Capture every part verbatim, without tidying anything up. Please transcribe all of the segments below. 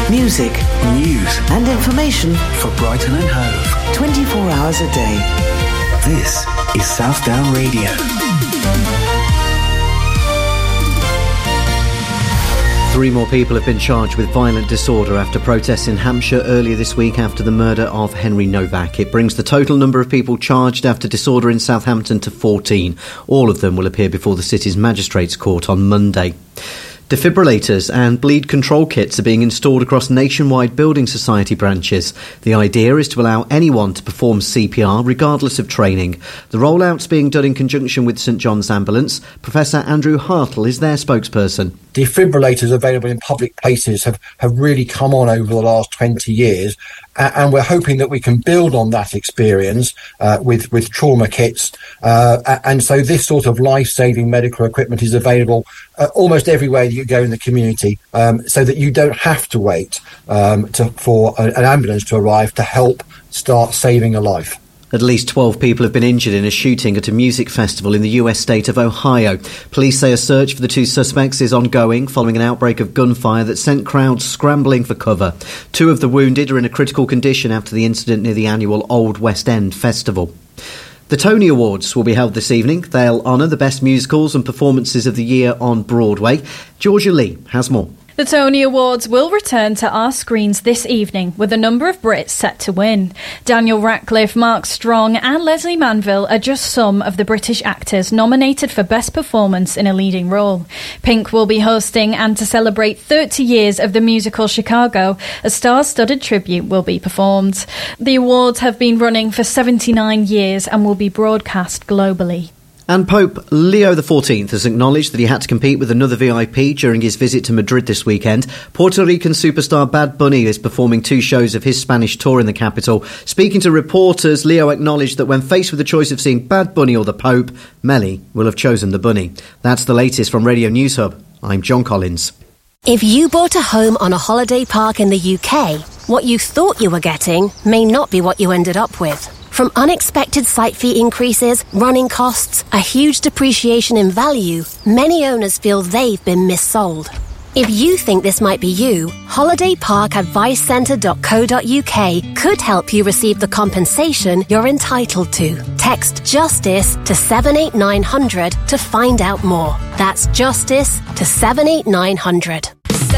music, news and information for Brighton and Hove. twenty-four hours a day. This is Southdown Radio. Three more people have been charged with violent disorder after protests in Hampshire earlier this week after the murder of Henry Novak. It brings the total number of people charged after disorder in Southampton to fourteen. All of them will appear before the city's magistrates' court on Monday. Defibrillators and bleed control kits are being installed across nationwide building society branches. The idea is to allow anyone to perform C P R regardless of training. The rollout's being done in conjunction with St John's Ambulance. Professor Andrew Hartle is their spokesperson. Defibrillators available in public places have, have really come on over the last twenty years. And we're hoping that we can build on that experience uh, with, with trauma kits. Uh, and so this sort of life-saving medical equipment is available uh, almost everywhere you go in the community, um, so that you don't have to wait um, to, for a, an ambulance to arrive to help start saving a life. At least twelve people have been injured in a shooting at a music festival in the U S state of Ohio. Police say a search for the two suspects is ongoing following an outbreak of gunfire that sent crowds scrambling for cover. Two of the wounded are in a critical condition after the incident near the annual Old West End Festival. The Tony Awards will be held this evening. They'll honour the best musicals and performances of the year on Broadway. Georgia Lee has more. The Tony Awards will return to our screens this evening with a number of Brits set to win. Daniel Radcliffe, Mark Strong and Leslie Manville are just some of the British actors nominated for Best Performance in a Leading Role. Pink will be hosting, and to celebrate thirty years of the musical Chicago, a star-studded tribute will be performed. The awards have been running for seventy-nine years and will be broadcast globally. And Pope Leo the fourteenth has acknowledged that he had to compete with another V I P during his visit to Madrid this weekend. Puerto Rican superstar Bad Bunny is performing two shows of his Spanish tour in the capital. Speaking to reporters, Leo acknowledged that when faced with the choice of seeing Bad Bunny or the Pope, Melly will have chosen the Bunny. That's the latest from Radio News Hub. I'm John Collins. If you bought a home on a holiday park in the U K, what you thought you were getting may not be what you ended up with. From unexpected site fee increases, running costs, a huge depreciation in value, many owners feel they've been missold. If you think this might be you, holiday park advice centre dot co dot uk could help you receive the compensation you're entitled to. Text JUSTICE to seven eight nine hundred to find out more. That's JUSTICE to seven eight nine hundred.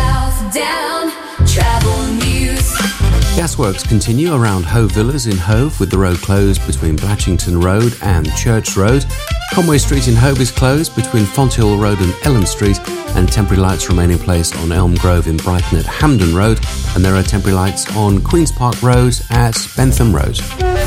Southdown Travel News. Gasworks continue around Hove Villas in Hove, with the road closed between Blatchington Road and Church Road. Conway Street in Hove is closed between Fonthill Road and Ellen Street, and temporary lights remain in place on Elm Grove in Brighton at Hampden Road, and there are temporary lights on Queen's Park Road at Bentham Road.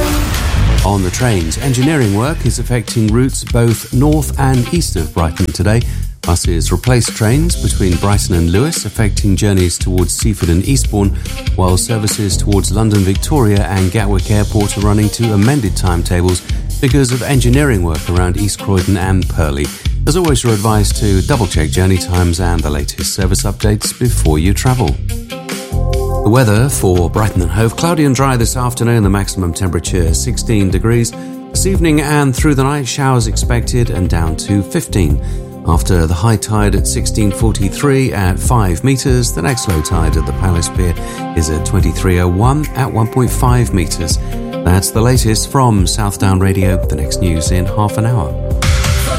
On the trains, engineering work is affecting routes both north and east of Brighton today. Buses replace trains between Brighton and Lewes, affecting journeys towards Seaford and Eastbourne, while services towards London Victoria and Gatwick Airport are running to amended timetables because of engineering work around East Croydon and Purley. As always, you're advised to double-check journey times and the latest service updates before you travel. The weather for Brighton and Hove: cloudy and dry this afternoon, the maximum temperature sixteen degrees. This evening and through the night, showers expected and down to fifteen. After the high tide at sixteen forty-three at five metres, the next low tide at the Palace Pier is at twenty-three oh one at one point five metres. That's the latest from Southdown Radio. The next news in half an hour.